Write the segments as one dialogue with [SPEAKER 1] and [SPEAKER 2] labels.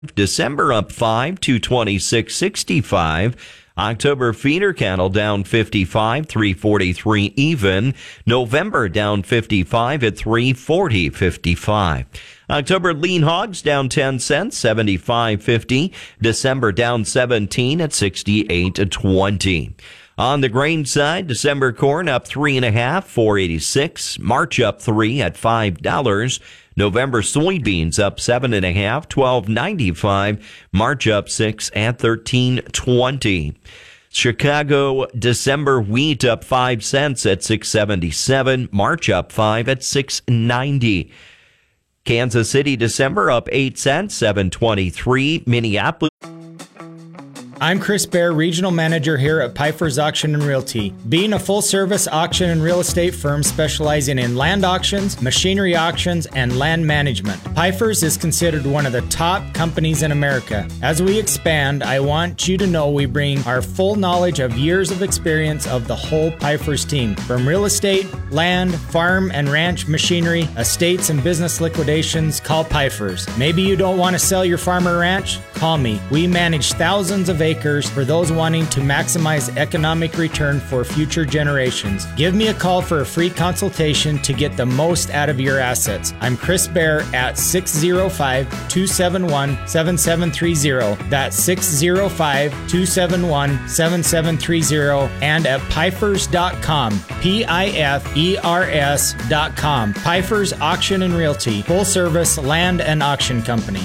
[SPEAKER 1] December up 5 to 26.65. October feeder cattle down 55, 343 even. November down 55 at 340.55. October lean hogs down 10 cents, 75.50. December down 17 at 68.20. On the grain side, December corn up 3.5, 4.86. March up 3 at $5. November soybeans up 7.5, 12.95. March up 6 at 13.20. Chicago December wheat up 5 cents at 6.77. March up 5 at 6.90. Kansas City December up 8 cents, 7.23. Minneapolis.
[SPEAKER 2] I'm Chris Bear, Regional Manager here at Piper's Auction and Realty. Being a full-service auction and real estate firm specializing in land auctions, machinery auctions, and land management, Piper's is considered one of the top companies in America. As we expand, I want you to know we bring our full knowledge of years of experience of the whole Piper's team. From real estate, land, farm and ranch machinery, estates and business liquidations, call Piper's. Maybe you don't want to sell your farm or ranch? Call me. We manage thousands of acres for those wanting to maximize economic return for future generations. Give me a call for a free consultation to get the most out of your assets. I'm Chris Bear at 605-271-7730. That's 605-271-7730 and at Pifers.com. Pifers.com. Pifers Auction and Realty, full service land and auction company.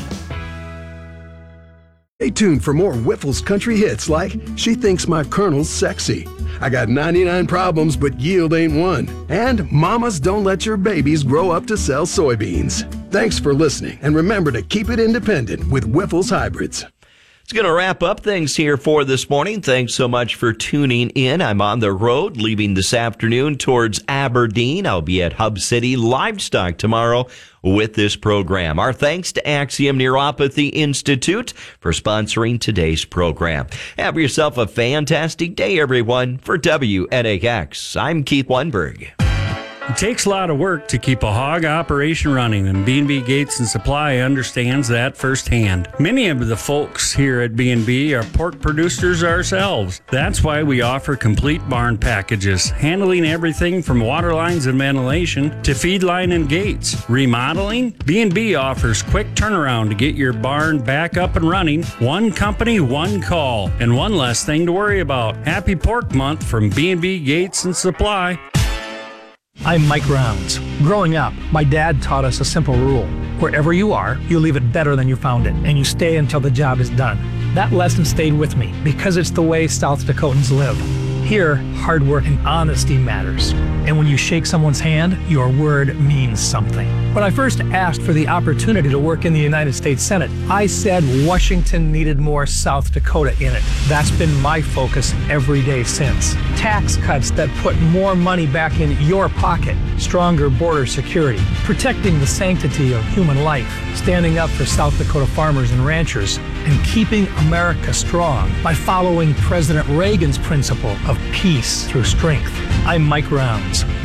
[SPEAKER 3] Stay tuned for more Whiffles country hits like She Thinks My Colonel's Sexy, I Got 99 Problems But Yield Ain't One, and Mamas Don't Let Your Babies Grow Up to Sell Soybeans. Thanks for listening, and remember to keep it independent with Whiffles Hybrids.
[SPEAKER 1] It's going to wrap up things here for this morning. Thanks so much for tuning in. I'm on the road, leaving this afternoon towards Aberdeen. I'll be at Hub City Livestock tomorrow with this program. Our thanks to Axiom Neuropathy Institute for sponsoring today's program. Have yourself a fantastic day, everyone. For WNAX, I'm Keith Weinberg.
[SPEAKER 4] It takes a lot of work to keep a hog operation running, and B&B Gates and Supply understands that firsthand. Many of the folks here at B&B are pork producers ourselves. That's why we offer complete barn packages, handling everything from water lines and ventilation to feed line and gates. Remodeling? B&B offers quick turnaround to get your barn back up and running. One company, one call, and one less thing to worry about. Happy Pork Month from B&B Gates and Supply.
[SPEAKER 5] I'm Mike Rounds. Growing up, my dad taught us a simple rule. Wherever you are, you leave it better than you found it, and you stay until the job is done. That lesson stayed with me because it's the way South Dakotans live. Here, hard work and honesty matters. And when you shake someone's hand, your word means something. When I first asked for the opportunity to work in the United States Senate, I said Washington needed more South Dakota in it. That's been my focus every day since. Tax cuts that put more money back in your pocket, stronger border security, protecting the sanctity of human life, standing up for South Dakota farmers and ranchers, and keeping America strong by following President Reagan's principle of peace through strength. I'm Mike Rounds.